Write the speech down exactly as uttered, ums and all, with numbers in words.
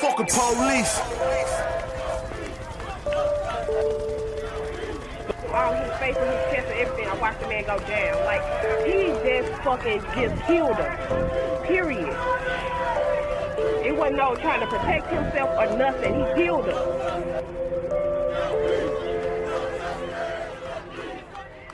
fucking police. All his face and his chest and everything, I watched the man go down. Like, he just fucking just killed her. Period. It wasn't no trying to protect himself or nothing. He killed her.